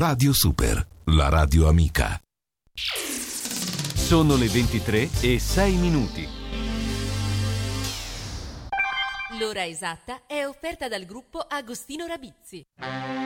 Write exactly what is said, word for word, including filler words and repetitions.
Radio Super, la radio amica. Sono le ventitré e sei minuti. L'ora esatta è offerta dal gruppo Agostino Rabizzi.